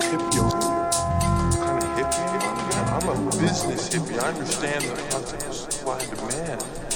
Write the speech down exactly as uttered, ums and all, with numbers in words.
hippie over here. What kind of hippie? I'm, I'm a business hippie. I understand the concept of supply and demand.